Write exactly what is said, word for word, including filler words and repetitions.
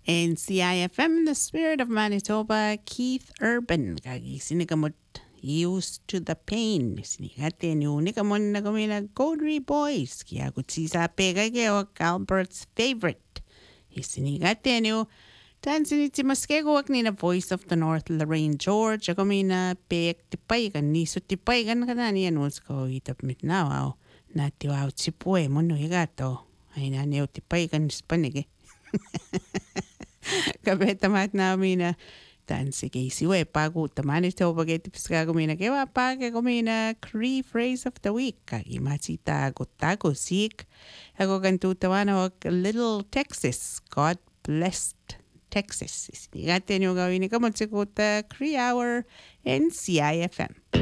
In C I F M, the spirit of Manitoba, Keith Urban, kagi sinikamot used to the pain. Sinigate ni unikamon na kami na Godry Boys. Kaya kutsi sa pega kayo, Albert's favorite. Isinigate ni Tansiniti maskego wak ni na Voice of the North, Lorraine George. Ako mi na pek tipay kan ni so tipay kan ka na niyan was ko itap mit na wow. Na tiwaw sipue mo no higato. Ay na niyo tipay kan Hispanig eh. Kabeta mat namin na tan sige siwe pago tamani to bagay tipska kumina kewa page kumina Cree phrase of the week kagi masita gotago sik ako kantu tawana wag Little Texas, God blessed Texas. Igate nyo gawin ni kamot sa kuta Cree Hour in C I F M.